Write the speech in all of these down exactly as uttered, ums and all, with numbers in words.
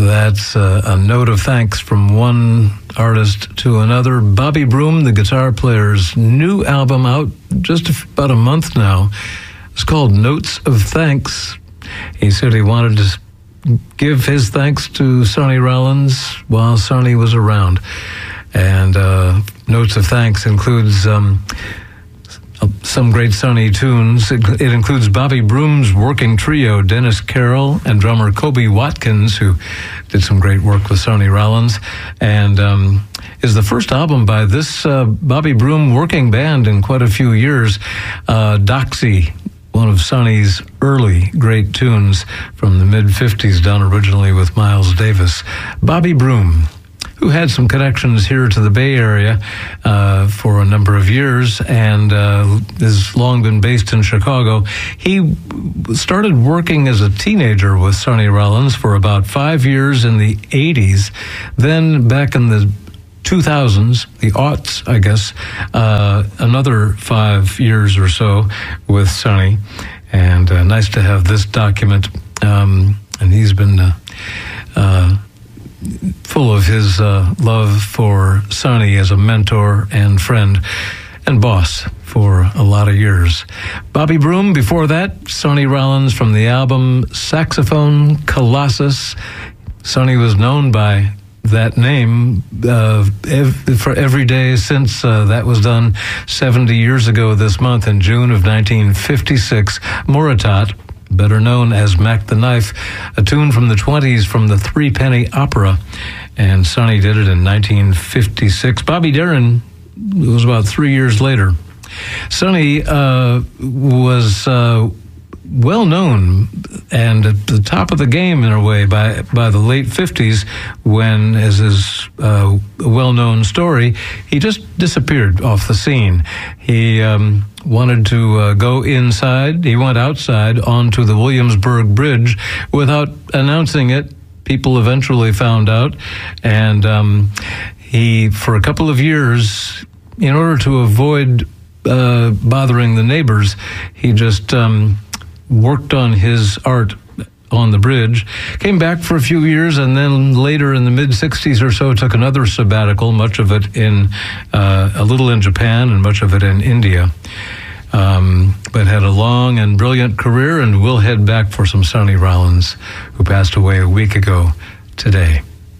That's uh, a note of thanks from one artist to another. Bobby Broom, the guitar player's new album, out just about a month now. It's called Notes of Thanks. He said he wanted to give his thanks to Sonny Rollins while Sonny was around. And uh, Notes of Thanks includes um, some great Sonny tunes. It, it includes Bobby Broom's working trio, Dennis Carroll and drummer Kobe Watkins, who did some great work with Sonny Rollins, and um, is the first album by this uh, Bobby Broom working band in quite a few years. Uh, Doxy, one of Sonny's early great tunes from the mid-fifties, done originally with Miles Davis. Bobby Broom, who had some connections here to the Bay Area uh, for a number of years and uh, has long been based in Chicago. He started working as a teenager with Sonny Rollins for about five years in the eighties. Then back in the two thousands, the aughts, I guess, uh, another five years or so with Sonny. And uh, nice to have this document. Um, and he's been uh, uh, full of his uh, love for Sonny as a mentor and friend and boss for a lot of years. Bobby Broom, before that, Sonny Rollins from the album Saxophone Colossus. Sonny was known by that name uh, ev- for every day since uh, that was done seventy years ago this month in June of nineteen fifty-six. Moritat, better known as Mac the Knife, a tune from the twenties from the Three Penny Opera, and Sonny did it in nineteen fifty-six. Bobby Darin, it was about three years later. Sonny uh, was uh, well known and at the top of the game in a way by by the late fifties, when, as is uh, a well-known story, he just disappeared off the scene. He um, wanted to uh, go inside. He went outside onto the Williamsburg Bridge without announcing it. People eventually found out, and um, he, for a couple of years, in order to avoid uh, bothering the neighbors, he just um, worked on his art on the bridge, came back for a few years, and then later in the mid-sixties or so took another sabbatical, much of it in, uh, a little in Japan and much of it in India. Um, but had a long and brilliant career, and we'll head back for some Sonny Rollins, who passed away a week ago today.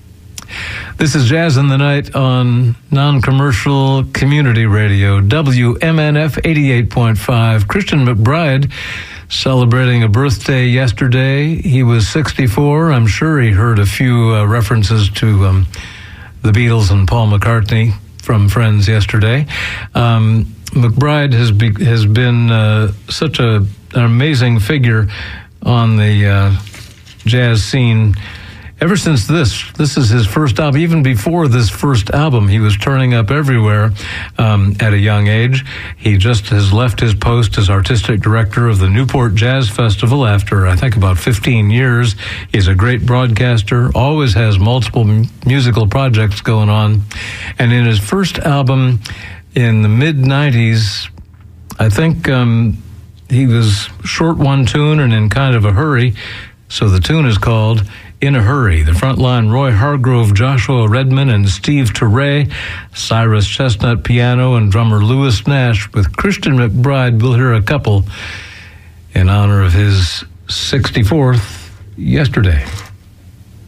This is Jazz in the Night on non-commercial community radio, W M N F eighty-eight point five. Christian McBride celebrating a birthday yesterday. He was sixty-four. I'm sure he heard a few uh, references to um, the Beatles and Paul McCartney from friends yesterday. Um, McBride has be, has been uh, such a, an amazing figure on the uh, jazz scene ever since this. This is his first album. Even before this first album, he was turning up everywhere um, at a young age. He just has left his post as artistic director of the Newport Jazz Festival after, I think, about fifteen years. He's a great broadcaster, always has multiple m- musical projects going on. And in his first album in the mid nineties, I think um, he was short one tune and in kind of a hurry. So the tune is called In a Hurry. The front line, Roy Hargrove, Joshua Redman, and Steve Turre, Cyrus Chestnut piano, and drummer Lewis Nash. With Christian McBride, we'll hear a couple in honor of his sixty-fourth yesterday.